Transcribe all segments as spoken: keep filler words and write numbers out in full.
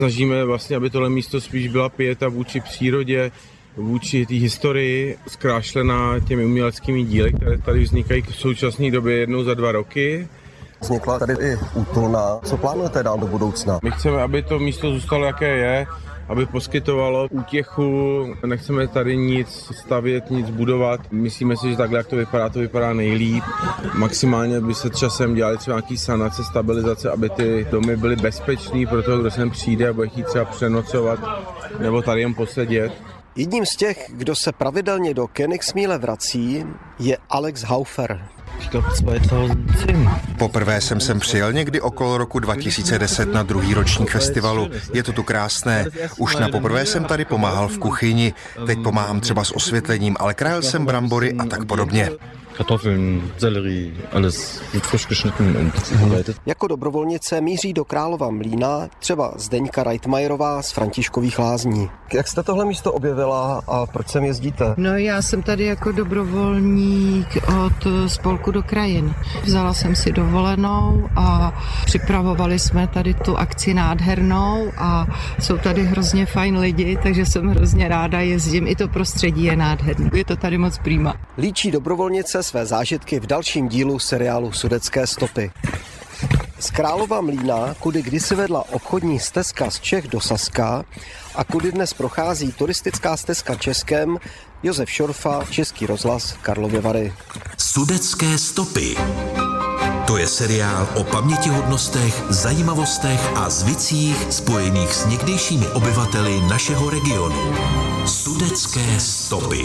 Snažíme vlastně, aby tohle místo spíš byla pieta vůči přírodě, vůči té historii, zkrášlená těmi uměleckými díly, které tady vznikají v současné době jednou za dva roky. Vznikla tady i útulna. Co plánujete dál do budoucna? My chceme, aby to místo zůstalo, jaké je, aby poskytovalo útěchu. Nechceme tady nic stavět, nic budovat. Myslíme si, že takhle, jak to vypadá, to vypadá nejlíp. Maximálně by se časem dělali třeba nějaký sanace, stabilizace, aby ty domy byly bezpečný pro toho, kdo sem přijde a bude chtít třeba přenocovat nebo tady jen posedět. Jedním z těch, kdo se pravidelně do Königsmühle vrací, je Alex Haufer. Poprvé jsem sem přijel někdy okolo roku dva tisíce deset na druhý ročník festivalu. Je to tu krásné. Už na poprvé jsem tady pomáhal v kuchyni. Teď pomáhám třeba s osvětlením, ale krájel jsem brambory a tak podobně. Kartoffeln, Sellerie, alles frisch geschnitten und zubereitet. Jako dobrovolnice míří do Králova Mlýna třeba Zdeňka Reitmajerová z Františkových Lázní. Jak jste tohle místo objevila a proč sem jezdíte? No já jsem tady jako dobrovolník od spolku do krajin. Vzala jsem si dovolenou a připravovali jsme tady tu akci nádhernou a jsou tady hrozně fajn lidi, takže jsem hrozně ráda jezdím. I to prostředí je nádherné. Je to tady moc prima. Líčí dobrovolnice své zážitky v dalším dílu seriálu Sudetské stopy. Z Králova Mlýna, kudy kdysi vedla obchodní stezka z Čech do Saska a kudy dnes prochází turistická stezka Českem, Josef Šorfa, Český rozhlas, Karlovy Vary. Sudetské stopy. To je seriál o pamětihodnostech, zajímavostech a zvicích spojených s někdejšími obyvateli našeho regionu. Sudetské stopy.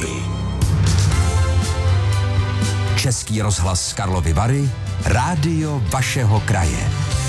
Český rozhlas Karlovy Vary, rádio vašeho kraje.